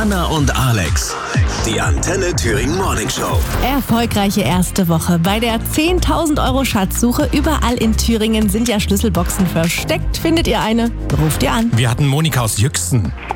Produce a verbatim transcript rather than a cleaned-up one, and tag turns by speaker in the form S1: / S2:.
S1: Anna und Alex. Die Antenne Thüringen Morning Show.
S2: Erfolgreiche erste Woche. Bei der zehntausend Euro Schatzsuche überall in Thüringen sind ja Schlüsselboxen versteckt. Findet ihr eine? Ruft ihr an.
S3: Wir hatten Monika aus Jüchsen.